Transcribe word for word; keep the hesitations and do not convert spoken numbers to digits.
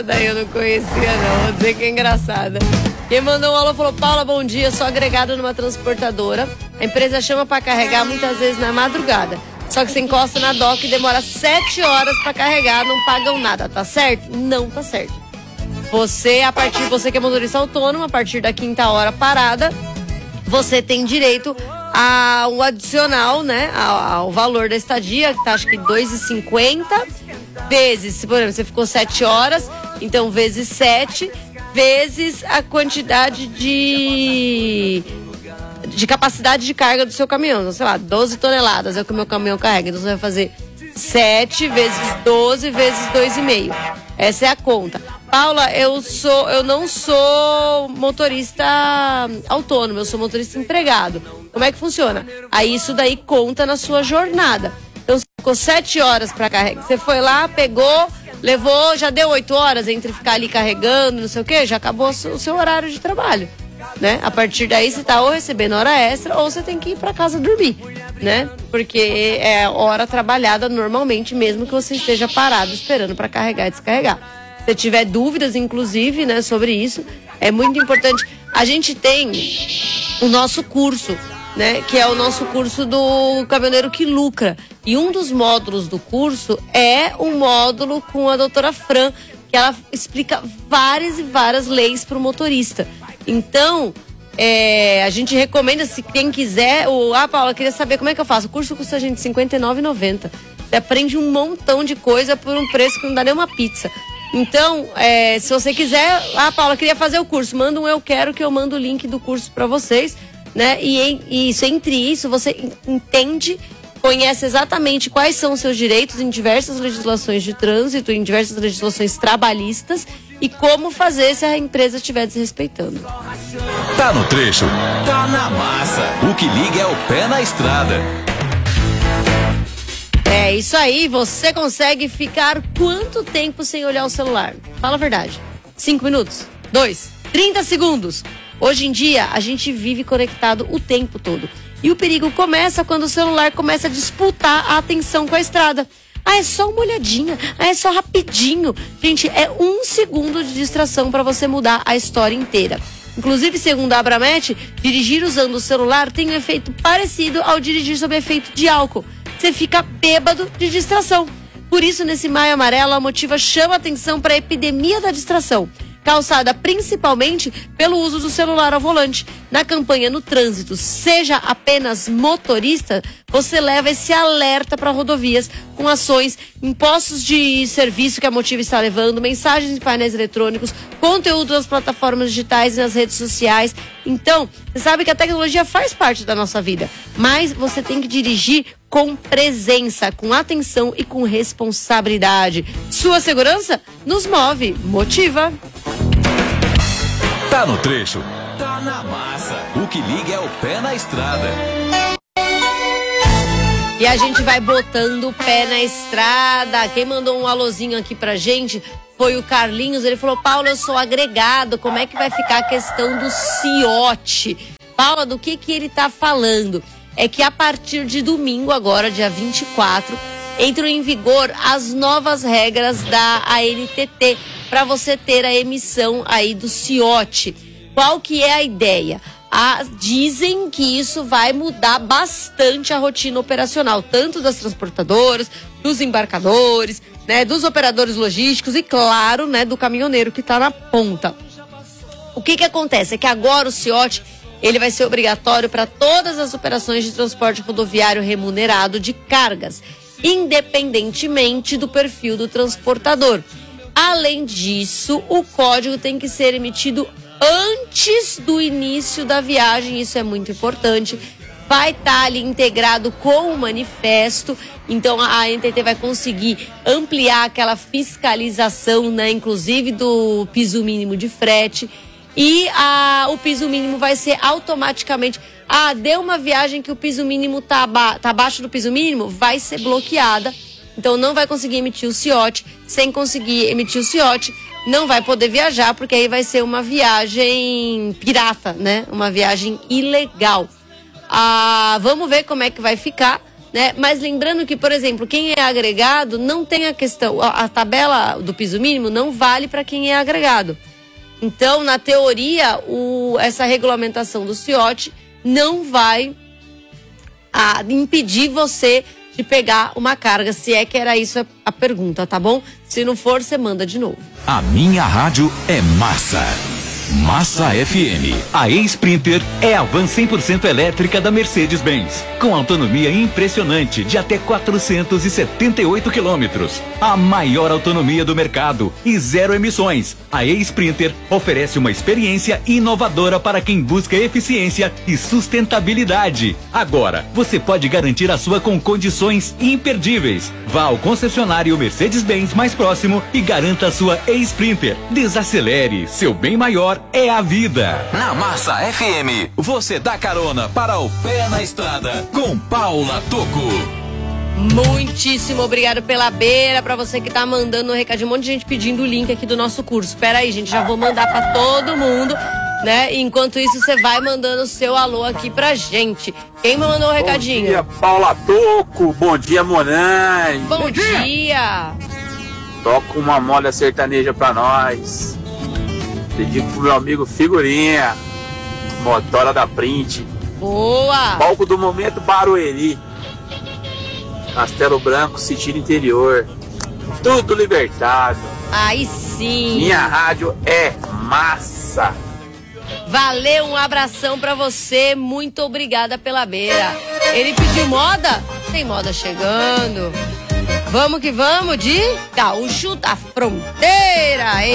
Daí eu não conhecia, não. Vou dizer que é engraçada. Quem mandou um alô falou: Paula, bom dia, sou agregada numa transportadora. A empresa chama pra carregar muitas vezes na madrugada. Só que você encosta na doca e demora sete horas pra carregar, não pagam nada, tá certo? Não tá certo. Você, a partir, você que é motorista autônomo, a partir da quinta hora parada, você tem direito ao adicional, né? Ao, ao valor da estadia, que tá acho que dois reais e cinquenta centavos, vezes, por exemplo, você ficou sete horas, então vezes sete, vezes a quantidade de, de capacidade de carga do seu caminhão. Então, sei lá, doze toneladas é o que o meu caminhão carrega. Então você vai fazer sete vezes doze vezes dois vírgula cinco. Essa é a conta. Paula, eu sou, eu não sou motorista autônomo, eu sou motorista empregado. Como é que funciona? Aí isso daí conta na sua jornada. Então você ficou sete horas para carregar. Você foi lá, pegou, levou, já deu oito horas entre ficar ali carregando, não sei o quê, já acabou o seu horário de trabalho, né? A partir daí você tá ou recebendo hora extra ou você tem que ir para casa dormir, né? Porque é hora trabalhada normalmente, mesmo que você esteja parado esperando para carregar e descarregar. Se tiver dúvidas, inclusive, né, sobre isso, é muito importante. A gente tem o nosso curso, né, que é o nosso curso do Caminhoneiro que Lucra. E um dos módulos do curso é um módulo com a doutora Fran, que ela explica várias e várias leis para o motorista. Então, é, a gente recomenda, se quem quiser, o, ah, Paula, queria saber como é que eu faço. O curso custa a gente cinquenta e nove reais e noventa centavos. Você aprende um montão de coisa por um preço que não dá nem uma pizza. Então, é, se você quiser, ah, Paula, queria fazer o curso, manda um eu quero que eu mando o link do curso para vocês, né? E, e isso, entre isso, você entende, conhece exatamente quais são os seus direitos em diversas legislações de trânsito, em diversas legislações trabalhistas e como fazer se a empresa estiver desrespeitando. Tá no trecho, tá na massa. O que liga é o pé na estrada. É isso aí, você consegue ficar quanto tempo sem olhar o celular? Fala a verdade. Cinco minutos? Dois? Trinta segundos? Hoje em dia, a gente vive conectado o tempo todo. E o perigo começa quando o celular começa a disputar a atenção com a estrada. Ah, é só uma olhadinha. Ah, é só rapidinho. Gente, é um segundo de distração para você mudar a história inteira. Inclusive, segundo a Abramet, dirigir usando o celular tem um efeito parecido ao dirigir sob efeito de álcool. Você fica bêbado de distração. Por isso, nesse Maio Amarelo, a Motiva chama atenção para a epidemia da distração, causada principalmente pelo uso do celular ao volante. Na campanha No Trânsito, Seja Apenas Motorista, você leva esse alerta para rodovias com ações em postos de serviço que a Motiva está levando, mensagens em painéis eletrônicos, conteúdo nas plataformas digitais e nas redes sociais. Então, você sabe que a tecnologia faz parte da nossa vida, mas você tem que dirigir com presença, com atenção e com responsabilidade. Sua segurança nos move. Motiva. Tá no trecho, tá na massa. O que liga é o pé na estrada. E a gente vai botando o pé na estrada. Quem mandou um alôzinho aqui pra gente foi o Carlinhos. Ele falou: Paula, eu sou agregado, como é que vai ficar a questão do ciote? Paula, do que que ele tá falando? É que a partir de domingo, agora, dia vinte e quatro, entram em vigor as novas regras da A N T T para você ter a emissão aí do ciote. Qual que é a ideia? Ah, dizem que isso vai mudar bastante a rotina operacional, tanto das transportadoras, dos embarcadores, né, dos operadores logísticos e, claro, né, do caminhoneiro que está na ponta. O que que acontece? É que agora o ciote ele vai ser obrigatório para todas as operações de transporte rodoviário remunerado de cargas, independentemente do perfil do transportador. Além disso, o código tem que ser emitido antes do início da viagem, isso é muito importante. Vai estar ali integrado com o manifesto, então a A N T T vai conseguir ampliar aquela fiscalização, né, inclusive do piso mínimo de frete. E a, o piso mínimo vai ser automaticamente... Ah, deu uma viagem que o piso mínimo está aba, tá abaixo do piso mínimo, vai ser bloqueada. Então não vai conseguir emitir o ciote. Sem conseguir emitir o ciote, não vai poder viajar, porque aí vai ser uma viagem pirata, né? Uma viagem ilegal. Ah, vamos ver como é que vai ficar. né? Mas lembrando que, por exemplo, quem é agregado não tem a questão, a, a tabela do piso mínimo não vale para quem é agregado. Então, na teoria, o, essa regulamentação do Ciotti não vai a, impedir você de pegar uma carga, se é que era isso a, a pergunta, tá bom? Se não for, você manda de novo. A minha rádio é massa. Massa F M. A E-Sprinter é a van cem por cento elétrica da Mercedes-Benz, com autonomia impressionante de até quatrocentos e setenta e oito quilômetros. A maior autonomia do mercado e zero emissões. A E-Sprinter oferece uma experiência inovadora para quem busca eficiência e sustentabilidade. Agora, você pode garantir a sua com condições imperdíveis. Vá ao concessionário Mercedes-Benz mais próximo e garanta a sua E-Sprinter. Desacelere, seu bem maior é a vida. Na Massa F M, você dá carona para o pé na estrada com Paula Tocco. Muitíssimo obrigado pela beira, pra você que tá mandando um recadinho, um monte de gente pedindo o link aqui do nosso curso. Pera aí, gente, já vou mandar pra todo mundo, né? Enquanto isso, você vai mandando o seu alô aqui pra gente. Quem mandou o um recadinho? Bom dia, Paula Tocco. Bom dia, Monães. Bom, Bom dia. dia. Toca uma moda sertaneja pra nós. Dedico pro meu amigo Figurinha, motora da Print. Boa! Palco do momento, Barueri. Castelo Branco, Sítio Interior. Tudo libertado. Aí sim. Minha rádio é massa. Valeu, um abração pra você. Muito obrigada pela beira. Ele pediu moda? Tem moda chegando. Vamos que vamos de Gaúcho da Fronteira.